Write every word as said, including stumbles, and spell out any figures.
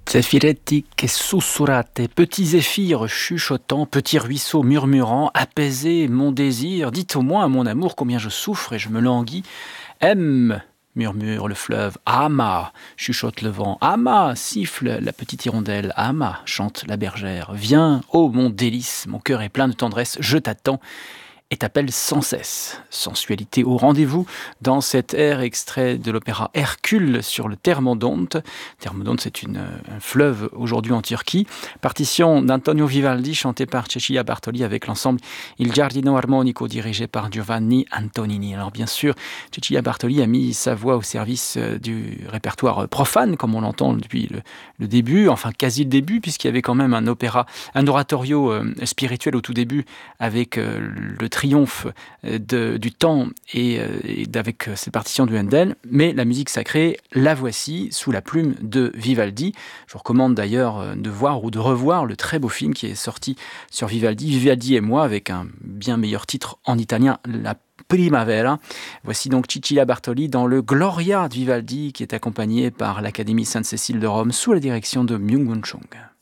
Zeffiretti che sussurrate, petits zéphyrs chuchotants, petits ruisseaux murmurants, apaisez mon désir, dites au moins, mon amour, combien je souffre et je me languis. Aime, murmure le fleuve, ama, chuchote le vent, ama, siffle la petite hirondelle, ama, chante la bergère. Viens, ô mon délice, mon cœur est plein de tendresse, je t'attends et t'appelle sans cesse. Sensualité au rendez-vous dans cet air extrait de l'opéra Hercule sur le Thermodonte. Thermodonte, c'est une, un fleuve aujourd'hui en Turquie. Partition d'Antonio Vivaldi chantée par Cecilia Bartoli avec l'ensemble Il Giardino Armonico dirigé par Giovanni Antonini. Alors bien sûr, Cecilia Bartoli a mis sa voix au service du répertoire profane, comme on l'entend depuis le, le début, enfin quasi le début, puisqu'il y avait quand même un opéra, un oratorio euh, spirituel au tout début avec euh, le triomphe de, du temps et, et avec cette partition de Handel, mais la musique sacrée, la voici sous la plume de Vivaldi. Je vous recommande d'ailleurs de voir ou de revoir le très beau film qui est sorti sur Vivaldi, Vivaldi et moi, avec un bien meilleur titre en italien, La Primavera. Voici donc Cecilia Bartoli dans le Gloria de Vivaldi qui est accompagné par l'Académie Sainte-Cécile de Rome sous la direction de Myung-Whun Chung.